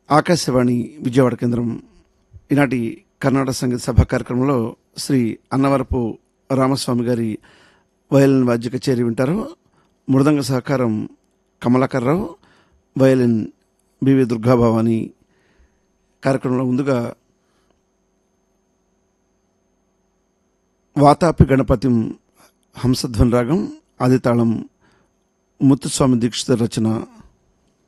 ఆకాశవాణి విజయవాడ కేంద్రం ఈనాటి కర్ణాటక సంగీత సభ కార్యక్రమంలో శ్రీ అన్నవరపు రామస్వామి గారి వయలిన్ వాద్య కచేరీ వింటారు. మృదంగ సహకారం కమలాకర్రావు, వయలిన్ బివి దుర్గాభవాని. కార్యక్రమంలో ముందుగా వాతాపి గణపతిం హంసధ్వని రాగం, ఆదితాళం ముత్తుస్వామి దీక్షిత రచన.